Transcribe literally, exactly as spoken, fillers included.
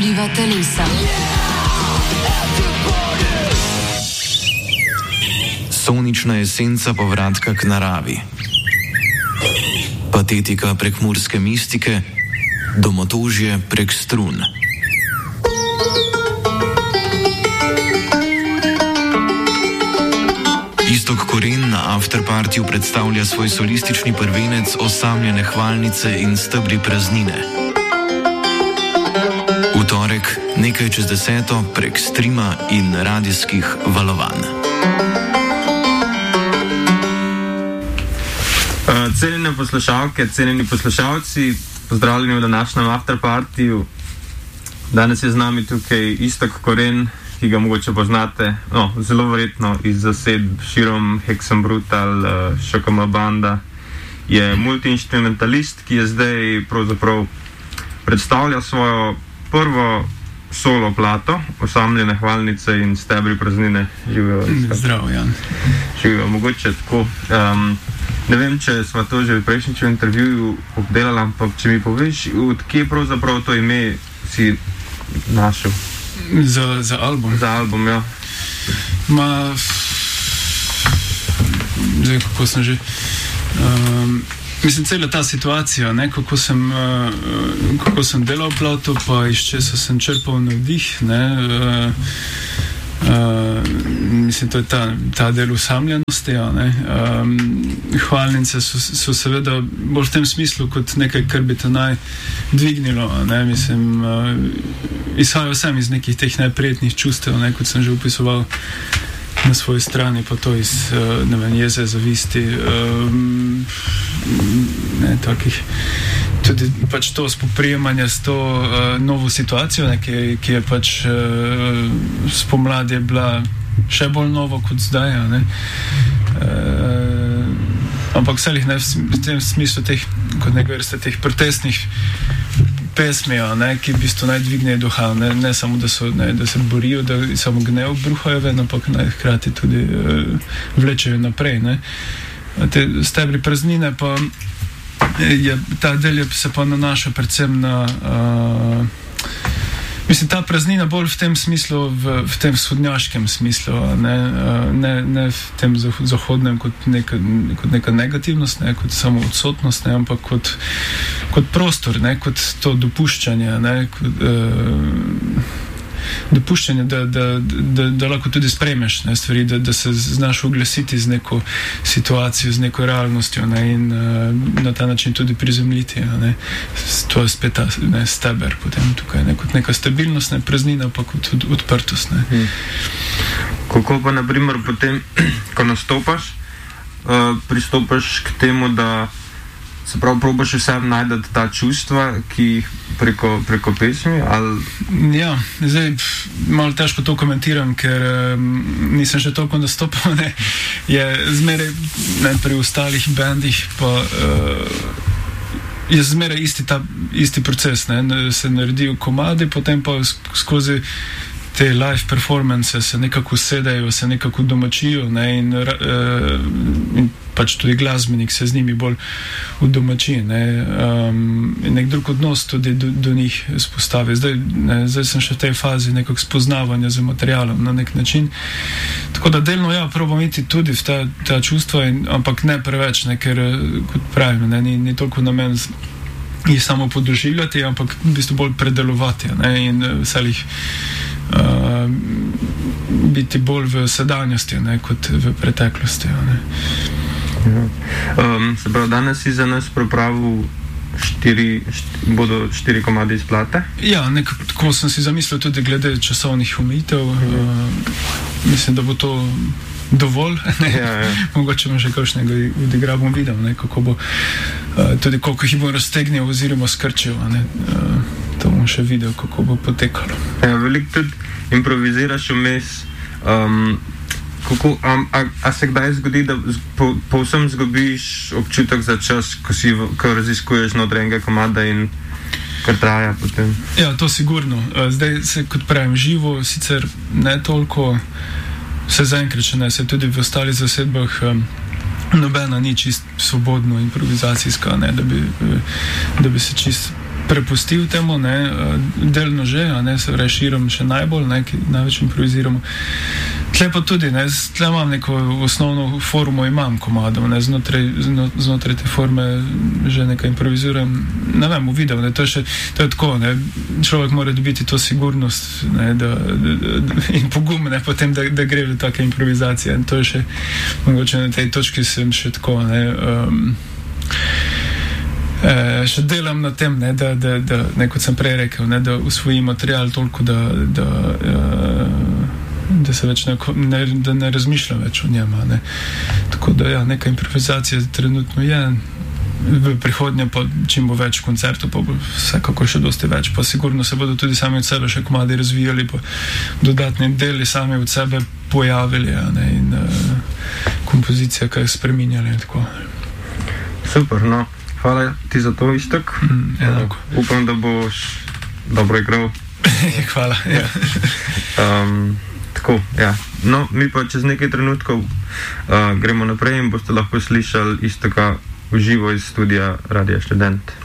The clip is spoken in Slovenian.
razburljiva telesa. Sonična esenca povratka k naravi. Patetika prekmurske mistike, domotožje prek strun. Iztok Koren na afterpartiju predstavlja svoj solistični prvenec Osamljene hvalnice in stebri praznine. V torek nekaj čez deseto prek streama in radijskih valovanj. Uh, cenjene poslušalke, cenjeni poslušalci, pozdravljeni v današnjem afterpartiju. Danes je z nami tukaj Iztok Koren, ki ga mogoče poznate, no, zelo verjetno iz zasedb širom Hexenbrutal, uh, Šokama banda. Je multiinstrumentalist, ki je zdaj pravzaprav predstavlja svojo prvo solo plato, Osamljene hvalnice in stebri praznine. Živijo. Zdravo, Jan. Živijo, mogoče tako. Um, ne vem, če smo to že v prejšnjem intervjuju obdelali, ampak če mi poveš, odkje pravzaprav to ime si našel? Za, za album? Za album, ja. Ma, zdaj, kako sem že... Um, mislim, cela ta situacija, ne, kako sem, uh, kako sem delal plato, pa iz česa sem črpal navdih, ne, uh, uh, mislim, to je ta, ta del usamljenosti, ja, ne. Um, hvalnice so, so seveda bolj v tem smislu kot nekaj, kar bi te naj dvignilo, ne, mislim, uh, izhajal sem iz nekih teh najprijetnih čustev, ne, kot sem že opisoval na svoji strani, pa to iz, ne vem, jeze, zavisti, um, ne, takih, tudi pač to spoprijemanje s to uh, novo situacijo, ne, ki, ki je pač uh, spomladi je bila še bolj novo kot zdaj, ne. Uh, ampak vselih, ne, v tem smislu teh, kot nekaj vrste teh protestnih pesmijo, ne, ki v bistvu naj dvignejo duha, ne, ne samo, da, so, ne, da se borijo, da samo gnev bruhajo ven, ampak naj hkrati tudi uh, vlečejo naprej. Ne. Te stebri praznine pa je, ta del je se pa nanaša predvsem na uh, mislim, ta praznina bolj v tem smislu, v, v tem vzhodnjaškem smislu, ne, ne, ne v tem zahodnem kot neka, kot neka negativnost, ne, kot samo odsotnost, ne, ampak kot, kot prostor, ne, kot to dopuščanje, ne, kot, uh, dopuščanje, da, da, da, da lahko tudi sprejmeš, ne, stvari, da, da se znaš oglasiti z neko situacijo, z neko realnostjo, ne, in uh, na ta način tudi prizemljiti, ne. To je spet ta, ne, steber potem tukaj, ne, kot neka stabilnost, ne, praznina, pa kot od, odprtost, ne. Hmm. Kako pa, na primer, potem, ko nastopaš, uh, pristopaš k temu, da se prav probaš vse najdati ta čustva, ki jih preko, preko pesmi, ali... Ja, zdaj malo težko to komentiram, ker um, nisem še toliko nastopal, ne, je zmeraj, ne, pri ostalih bandih pa uh, je zmeraj isti, ta, isti proces, ne, se naredijo komadi, potem pa skozi te live performance se nekako sedajo, se nekako domačijo, ne, in, uh, in pač tudi glasbenik se z njimi bolj udomači, ne, um, in nek drug odnos tudi do, do njih spostavi. Zdaj, ne, zdaj sem še v tej fazi nekako spoznavanja z materialom na nek način. Tako da delno, ja, probam iti tudi v ta, ta čustva, in, ampak ne preveč, ne, ker, kot pravim, ne, ni, ni toliko namen jih samo podoživljati, ampak v bistvu bolj predelovati, ne, in vselih uh, biti bolj v sedanjosti, ne, kot v preteklosti, ne. Um, se pravi, danes si za nas pripravil štiri, št, bodo štiri komade iz plate? Ja, nekako sem si zamislil tudi glede časovnih omejitev. Mhm. Uh, mislim, da bo to dovolj. Ja, ja. Mogoče bom še kakšnega odigra, bom videl, ne, kako bo, uh, tudi koliko jih bom raztegnil oziroma skrčil. Ne, uh, to bom še videl, kako bo potekalo. Ja, veliko tudi improviziraš vmes. Um, Kako, a, a, a se kdaj zgodi, da po, povsem zgubiš občutek za čas, ko, si, ko raziskuješ notri enega komada in kar traja potem? Ja, to sigurno. Zdaj se, kot pravim, živo sicer ne toliko, se zaenkrat še ne, se tudi v ostalih zasedbah um, nobena ni čist svobodno improvizacijska, ne, da bi, da bi se čist prepustil temu, ne, delno že, a ne, se vravi širom še najbolj, ne, ki največ improviziramo. Tle pa tudi, ne, tle imam neko osnovno formo, imam komadov, ne, znotraj, znotraj te forme že nekaj improviziram, ne vem, uvidel, ne, to je še, to je tako, ne, človek mora dobiti to sigurnost, ne, da, da, da in pogum, ne, potem, da, da gre v take improvizacije, in to je še, mogoče na tej točki sem še tako, ne, um, E, še delam na tem, ne, da, da, da ne, kot sem prej rekel, ne, da usvojim material toliko, da, da, e, da se več ne, ne, da ne razmišljam več o njem. Ne. Tako da ja, neka improvizacija trenutno je, v prihodnje pa čim bo več koncertov, pa bo vsekako še dosti več, pa sigurno se bodo tudi sami od sebe še komadi razvijali, pa dodatni deli sami od sebe pojavili, ne, in uh, kompozicija kaj spreminjali in tako. Super, no. Hvala ti za to, Iztok. Mm, uh, upam, da boš dobro igral. Hvala. Ja. um, tako, ja. No, mi pa čez nekaj trenutkov uh, gremo naprej in boste lahko slišali Iztoka v živo iz studia Radia Študent.